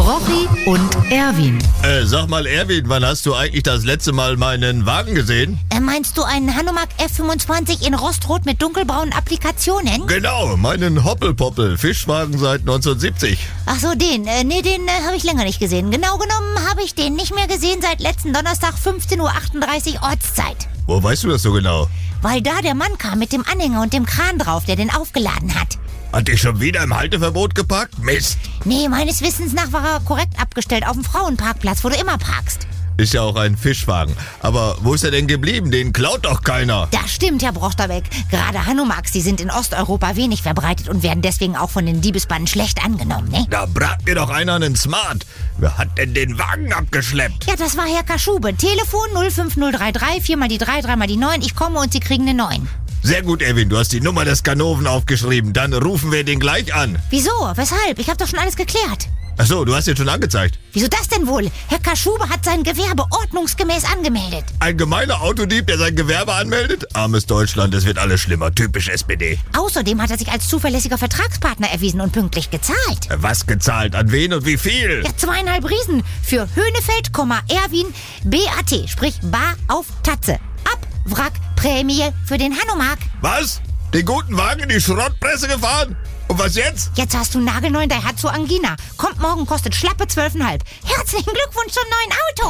Rochi und Erwin. Sag mal, Erwin, wann hast du eigentlich das letzte Mal meinen Wagen gesehen? Meinst du einen Hanomag F25 in Rostrot mit dunkelbraunen Applikationen? Genau, meinen Hoppelpoppel, Fischwagen seit 1970. Ach so, den. Den habe ich länger nicht gesehen. Genau genommen habe ich den nicht mehr gesehen seit letzten Donnerstag 15:38 Uhr Ortszeit. Wo weißt du das so genau? Weil da der Mann kam mit dem Anhänger und dem Kran drauf, der den aufgeladen hat. Hat dich schon wieder im Halteverbot geparkt? Mist! Nee, meines Wissens nach war er korrekt abgestellt auf dem Frauenparkplatz, wo du immer parkst. Ist ja auch ein Fischwagen. Aber wo ist er denn geblieben? Den klaut doch keiner. Das stimmt, Herr Brochterbeck. Gerade Hanomags, die sind in Osteuropa wenig verbreitet und werden deswegen auch von den Diebesbanden schlecht angenommen, ne? Da brat mir doch einer einen Smart. Wer hat denn den Wagen abgeschleppt? Ja, das war Herr Kaschube. Telefon 05033, 4 mal die 3, 3 mal die 9. Ich komme und Sie kriegen eine 9. Sehr gut, Erwin, du hast die Nummer des Ganoven aufgeschrieben. Dann rufen wir den gleich an. Wieso? Weshalb? Ich habe doch schon alles geklärt. Achso, du hast ihn schon angezeigt. Wieso das denn wohl? Herr Kaschube hat sein Gewerbe ordnungsgemäß angemeldet. Ein gemeiner Autodieb, der sein Gewerbe anmeldet? Armes Deutschland, es wird alles schlimmer. Typisch SPD. Außerdem hat er sich als zuverlässiger Vertragspartner erwiesen und pünktlich gezahlt. Was gezahlt? An wen und wie viel? Ja, 2,5 Riesen für Höhnefeld, Erwin, BAT, sprich Bar auf Tatze. Abwrackprämie für den Hanomag. Was? Den guten Wagen in die Schrottpresse gefahren? Und was jetzt? Jetzt hast du einen nagelneuen Daihatsu Angina. Kommt morgen, kostet schlappe 12,5. Herzlichen Glückwunsch zum neuen Auto.